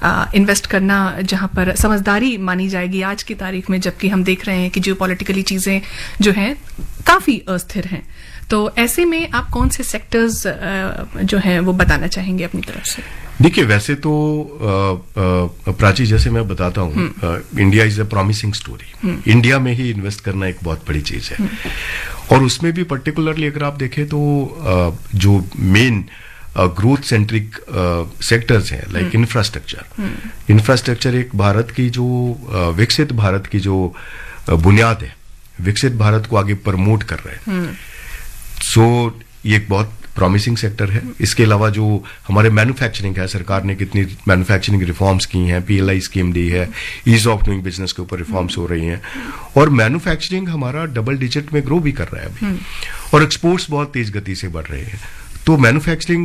Invest करना जहां पर समझदारी मानी जाएगी आज की तारीख में, जबकि हम देख रहे हैं कि जियोपॉलिटिकली चीजें जो हैं काफी अस्थिर हैं। तो ऐसे में आप कौन से सेक्टर्स जो हैं वो बताना चाहेंगे अपनी तरफ से? देखिए, वैसे तो प्राची, जैसे मैं बताता हूँ, India is a promising story. India में ही इन्वेस्ट करना एक बहुत बड़ी चीज है, और उसमें भी पर्टिकुलरली अगर आप देखें तो जो मेन ग्रोथ सेंट्रिक सेक्टर्स हैं, लाइक इंफ्रास्ट्रक्चर एक भारत की जो विकसित भारत की जो बुनियाद है, विकसित भारत को आगे प्रमोट कर रहे हैं। सो ये एक बहुत प्रॉमिसिंग सेक्टर है। इसके अलावा जो हमारे मैन्युफैक्चरिंग है, सरकार ने कितनी मैन्युफैक्चरिंग रिफॉर्म्स की हैं, PLI स्कीम दी है, ईज ऑफ डूइंग बिजनेस के ऊपर रिफॉर्म्स हो रही हैं, और मैन्युफैक्चरिंग हमारा डबल डिजिट में ग्रो भी कर रहा है अभी, और एक्सपोर्ट्स बहुत तेज गति से बढ़ रहे हैं। तो manufacturing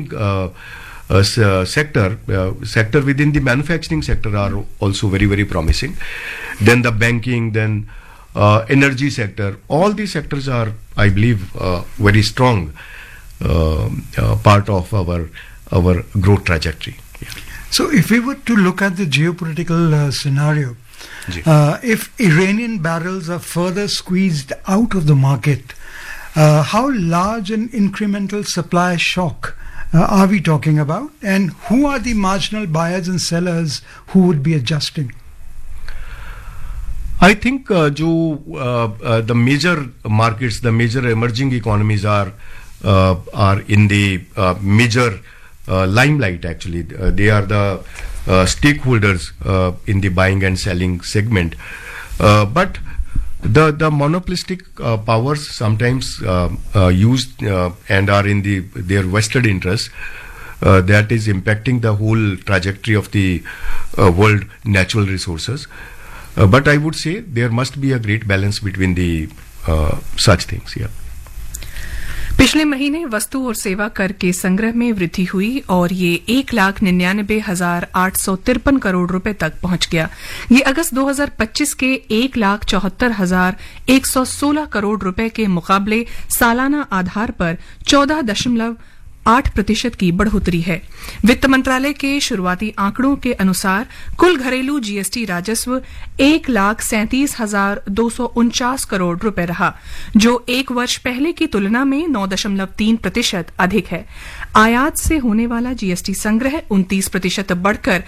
sector within the manufacturing sector are also very, very promising. Then the banking, then energy sector, all these sectors are, I believe, very strong part of our growth trajectory. Yeah. So if we were to look at the geopolitical scenario, if Iranian barrels are further squeezed out of the market, how large an incremental supply shock are we talking about, and who are the marginal buyers and sellers who would be adjusting? I think the major markets, the major emerging economies are in the major limelight. Actually, they are the stakeholders in the buying and selling segment, but the monopolistic powers sometimes used and are in their vested interests that is impacting the whole trajectory of the world natural resources. But I would say there must be a great balance between the such things. Yeah. पिछले महीने वस्तु और सेवा कर के संग्रह में वृद्धि हुई और ये 1,99,853 करोड़ रुपए तक पहुंच गया। ये अगस्त 2025 के 1,74,116 करोड़ रुपए के मुकाबले सालाना आधार पर 14.8% की बढ़ोतरी है। वित्त मंत्रालय के शुरुआती आंकड़ों के अनुसार कुल घरेलू जीएसटी राजस्व 1,37,249 करोड़ रुपए रहा, जो एक वर्ष पहले की तुलना में 9.3% अधिक है। आयात से होने वाला जीएसटी संग्रह 29% बढ़कर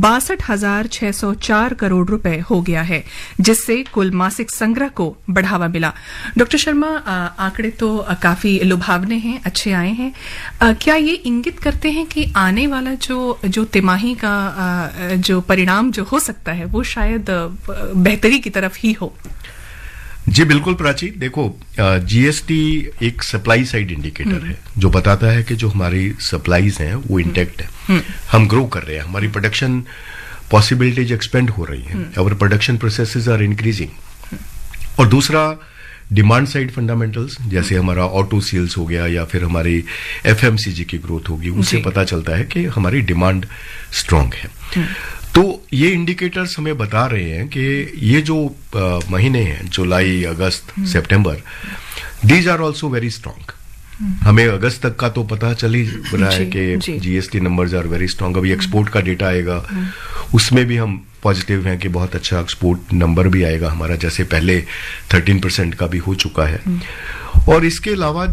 62,604 करोड़ रुपए हो गया है, जिससे कुल मासिक संग्रह को बढ़ावा मिला। डॉक्टर शर्मा, आंकड़े तो काफी लुभावने हैं, अच्छे आए हैं। क्या ये इंगित करते हैं कि आने वाला जो तिमाही का जो परिणाम जो हो सकता है वो शायद बेहतरी की तरफ ही हो? जी बिल्कुल प्राची, देखो, जीएसटी एक सप्लाई साइड इंडिकेटर है जो बताता है कि जो हमारी सप्लाईज हैं वो इंटैक्ट है, हम ग्रो कर रहे हैं, हमारी प्रोडक्शन पॉसिबिलिटीज एक्सपेंड हो रही हैं, our production processes are increasing. और दूसरा डिमांड साइड फंडामेंटल्स, जैसे हमारा ऑटो सेल्स हो गया या फिर हमारी एफएमसीजी की ग्रोथ होगी, उससे पता चलता है कि हमारी डिमांड स्ट्रांग है। तो ये इंडिकेटर्स हमें बता रहे हैं कि ये जो महीने हैं, जुलाई, अगस्त, सितंबर, these are also very strong. हमें अगस्त तक का तो पता चल ही रहा है कि GST numbers are very strong. अभी एक्सपोर्ट का डेटा आएगा, उसमें भी हम पॉजिटिव हैं कि बहुत अच्छा एक्सपोर्ट नंबर भी आएगा हमारा, जैसे पहले 13% का भी हो चुका है। और इसके अलावा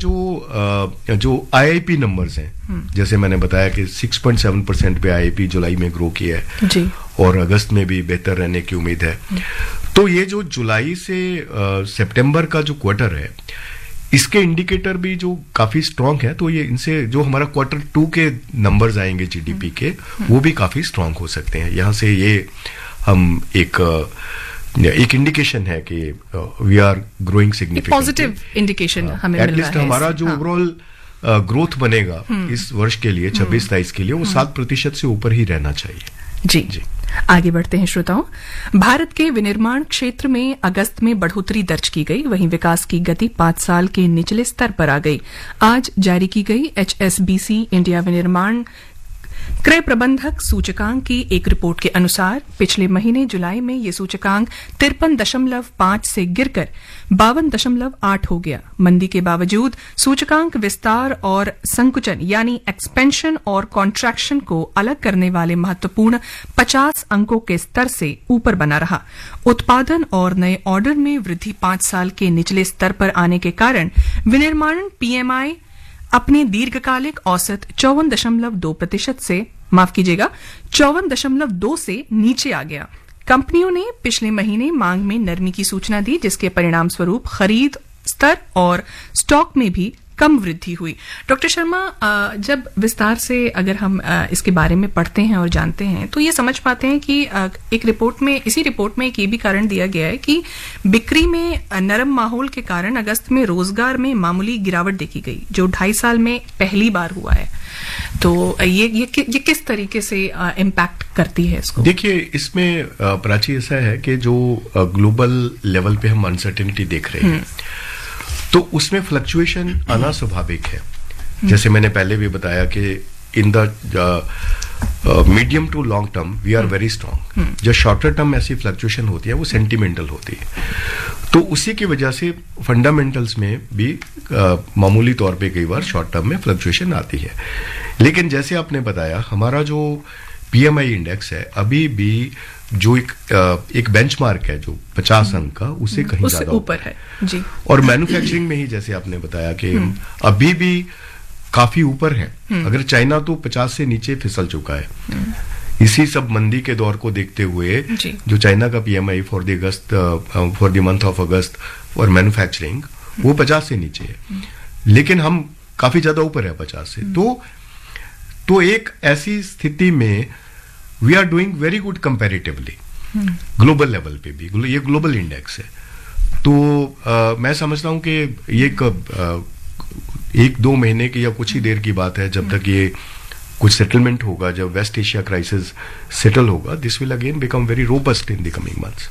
जो आईआईपी नंबर्स हैं, जैसे मैंने बताया कि 6.7% पे आईआईपी जुलाई में ग्रो किया है जी, और अगस्त में भी बेहतर रहने की उम्मीद है। तो ये जो जुलाई से सितंबर का जो क्वार्टर है, इसके इंडिकेटर भी जो काफी स्ट्रांग है, तो ये इनसे जो हमारा Q2 के नंबर्स आएंगे जीडीपी के, वो भी काफी स्ट्रांग हो सकते हैं। यहाँ से ये हम एक इंडिकेशन है कि we are growing significantly, positive indication हमें मिल रहा है। एटलीस्ट हमारा जो ओवरऑल ग्रोथ बनेगा इस वर्ष के लिए 26-27 के लिए, वो 7% से ऊपर ही रहना चाहिए। जी। आगे बढ़ते हैं श्रोताओं। भारत के विनिर्माण क्षेत्र में अगस्त में बढ़ोतरी दर्ज की गई, वहीं विकास की गति 5 साल के निचले स्तर पर आ गई। आज जारी की गई HSBC इंडिया विनिर्माण क्रय प्रबंधक सूचकांक की एक रिपोर्ट के अनुसार पिछले महीने जुलाई में ये सूचकांक 53.5 से गिरकर 52.8 हो गया। मंदी के बावजूद सूचकांक विस्तार और संकुचन यानी एक्सपेंशन और कॉन्ट्रैक्शन को अलग करने वाले महत्वपूर्ण 50 अंकों के स्तर से ऊपर बना रहा। उत्पादन और नए ऑर्डर में वृद्धि 5 साल के निचले स्तर पर आने के कारण विनिर्माण पीएमआई अपने दीर्घकालिक औसत 54.2% से 54.2 से नीचे आ गया। कंपनियों ने पिछले महीने मांग में नरमी की सूचना दी, जिसके परिणाम स्वरूप खरीद स्तर और स्टॉक में भी कम वृद्धि हुई। डॉक्टर शर्मा, जब विस्तार से अगर हम इसके बारे में पढ़ते हैं और जानते हैं तो ये समझ पाते हैं कि इसी रिपोर्ट में एक ये भी कारण दिया गया है कि बिक्री में नरम माहौल के कारण अगस्त में रोजगार में मामूली गिरावट देखी गई, जो 2.5 साल में पहली बार हुआ है। तो ये किस तरीके से इम्पैक्ट करती है इसको? देखिए, इसमें प्राची ऐसा है कि जो ग्लोबल लेवल पे हम अनसर्टेनिटी देख रहे हैं तो उसमें फ्लक्चुएशन आना स्वाभाविक है। जैसे मैंने पहले भी बताया कि in the medium to long term we are very strong. जो शॉर्टर टर्म ऐसी फ्लक्चुएशन होती है वो सेंटिमेंटल होती है, तो उसी की वजह से फंडामेंटल्स में भी मामूली तौर पे कई बार शॉर्ट टर्म में फ्लक्चुएशन आती है। लेकिन जैसे आपने बताया, हमारा जो पीएमआई इंडेक्स है अभी भी जो एक बेंचमार्क है जो 50 अंक का, उससे कहीं ज्यादा ऊपर है जी। और मैन्युफैक्चरिंग में ही जैसे आपने बताया कि अभी भी काफी ऊपर है। अगर चाइना तो 50 से नीचे फिसल चुका है। इसी सब मंदी के दौर को देखते हुए जो चाइना का PMI for the month of अगस्त और मैन्युफैक्चरिंग वो 50 से नीचे है, लेकिन हम काफी ज्यादा ऊपर है 50 से। तो एक ऐसी स्थिति में we are doing very good comparatively global level पे भी। ये ग्लोबल इंडेक्स है, तो मैं समझता हूं कि ये 1-2 महीने की या कुछ ही देर की बात है जब तक ये कुछ सेटलमेंट होगा। जब वेस्ट एशिया क्राइसिस सेटल होगा, this will again become very robust in the coming months.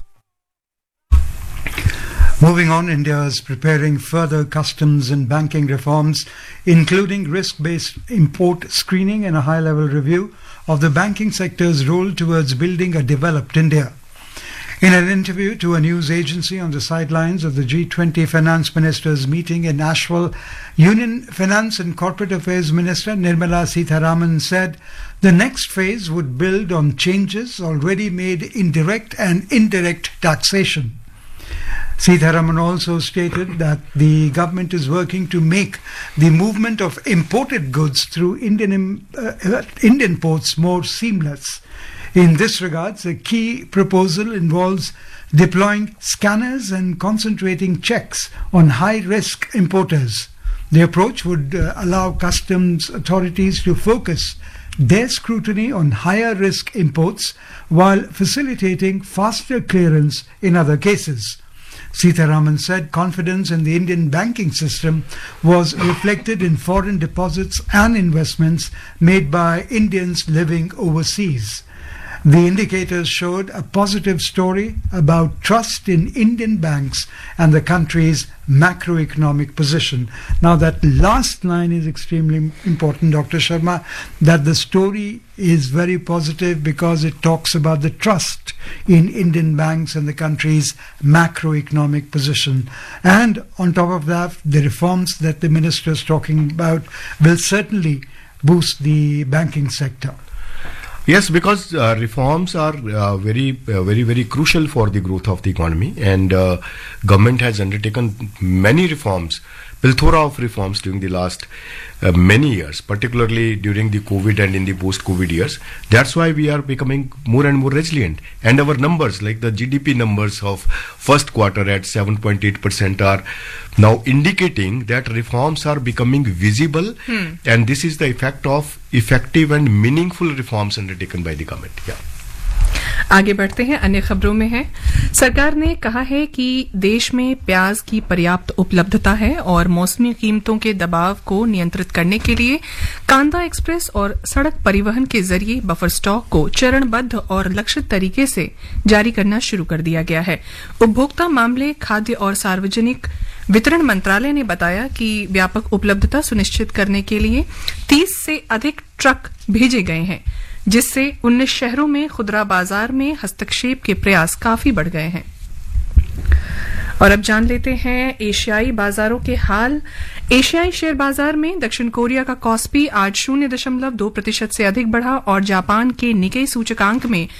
Moving on, India is preparing further customs and banking reforms, including risk-based import screening and a high-level review of the banking sector's role towards building a developed India. In an interview to a news agency on the sidelines of the G20 finance ministers meeting in Asheville, Union Finance and Corporate Affairs Minister Nirmala Sitharaman said the next phase would build on changes already made in direct and indirect taxation. Sitharaman also stated that the government is working to make the movement of imported goods through Indian ports more seamless. In this regard, a key proposal involves deploying scanners and concentrating checks on high-risk importers. The approach would allow customs authorities to focus their scrutiny on higher-risk imports while facilitating faster clearance in other cases. Sitharaman said confidence in the Indian banking system was reflected in foreign deposits and investments made by Indians living overseas. The indicators showed a positive story about trust in Indian banks and the country's macroeconomic position. Now that last line is extremely important, Dr. Sharma, that the story is very positive because it talks about the trust in Indian banks and the country's macroeconomic position. And on top of that, the reforms that the minister is talking about will certainly boost the banking sector. Yes, because reforms are very crucial for the growth of the economy, and government has undertaken many reforms, plethora of reforms during the last many years, particularly during the COVID and in the post-COVID years. That's why we are becoming more and more resilient, and our numbers, like the GDP numbers of first quarter at 7.8% are now indicating that reforms are becoming visible, and this is the effect of effective and meaningful reforms undertaken by the government. Yeah. आगे बढ़ते हैं, अन्य खबरों में है। सरकार ने कहा है कि देश में प्याज की पर्याप्त उपलब्धता है और मौसमी कीमतों के दबाव को नियंत्रित करने के लिए कांदा एक्सप्रेस और सड़क परिवहन के जरिए बफर स्टॉक को चरणबद्ध और लक्षित तरीके से जारी करना शुरू कर दिया गया है। उपभोक्ता मामले, खाद्य और सार्वजनिक वितरण मंत्रालय ने बताया कि व्यापक उपलब्धता सुनिश्चित करने के लिए 30 से अधिक ट्रक भेजे गए हैं, जिससे 19 शहरों में खुदरा बाजार में हस्तक्षेप के प्रयास काफी बढ़ गए हैं। और अब जान लेते हैं एशियाई बाजारों के हाल। एशियाई शेयर बाजार में दक्षिण कोरिया का कॉस्पी आज 0.2% से अधिक बढ़ा और जापान के निकेई सूचकांक में